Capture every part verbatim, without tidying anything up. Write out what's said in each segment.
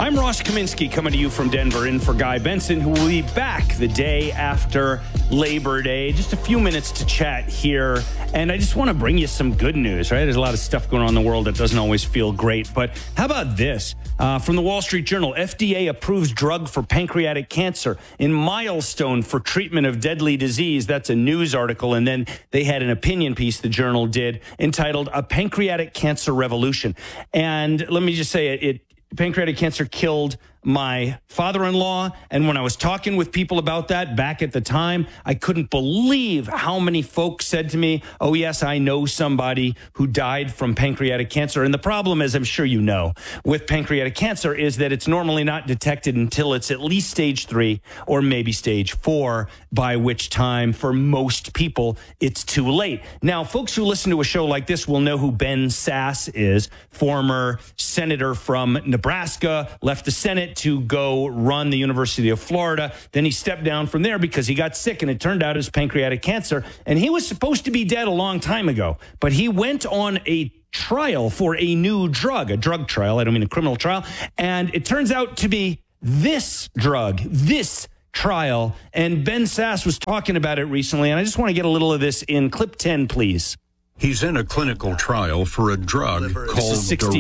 I'm Ross Kaminsky coming to you from Denver in for Guy Benson, who will be back the day after Labor Day. Just a few minutes to chat here. And I just want to bring you some good news, right? There's a lot of stuff going on in the world that doesn't always feel great. But how about this? Uh, from the Wall Street Journal, F D A approves drug for pancreatic cancer in milestone for treatment of deadly disease. That's a news article. And then they had an opinion piece the Journal did entitled A Pancreatic Cancer Revolution. And let me just say it, it pancreatic cancer killed my father-in-law. And when I was talking with people about that back at the time, I couldn't believe how many folks said to me, oh, yes, I know somebody who died from pancreatic cancer. And the problem, as I'm sure you know, with pancreatic cancer is that it's normally not detected until it's at least stage three or maybe stage four, by which time for most people, it's too late. Now, folks who listen to a show like this will know who Ben Sasse is, former senator from Nebraska, left the Senate to go run the University of Florida. Then he stepped down from there because he got sick, and it turned out it was pancreatic cancer. And he was supposed to be dead a long time ago, but he went on a trial for a new drug, a drug trial. I don't mean a criminal trial. And it turns out to be this drug, this trial. And Ben Sasse was talking about it recently, and I just want to get a little of this in clip ten, please. He's in a clinical trial for a drug called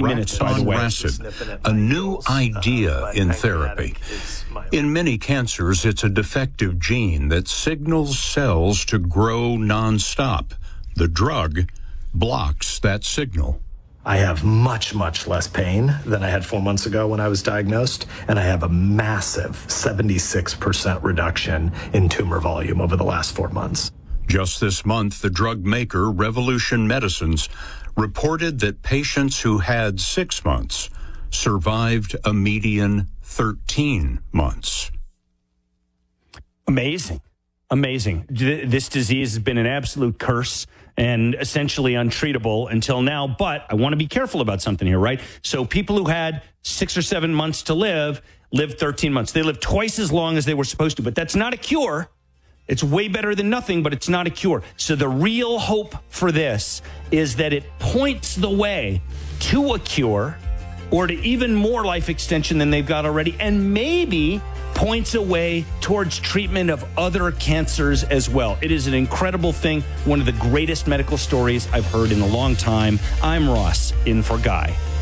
daraxonrasib, a new idea in therapy. In many cancers, it's a defective gene that signals cells to grow nonstop. The drug blocks that signal. I have much, much less pain than I had four months ago when I was diagnosed, and I have a massive seventy-six percent reduction in tumor volume over the last four months. Just this month, the drug maker Revolution Medicines reported that patients who had six months survived a median thirteen months. Amazing. Amazing. This disease has been an absolute curse and essentially untreatable until now. But I want to be careful about something here, right? So people who had six or seven months to live lived thirteen months. They lived twice as long as they were supposed to, but that's not a cure. It's way better than nothing, but it's not a cure. So the real hope for this is that it points the way to a cure or to even more life extension than they've got already, and maybe points a way towards treatment of other cancers as well. It is an incredible thing, one of the greatest medical stories I've heard in a long time. I'm Ross, in for Guy.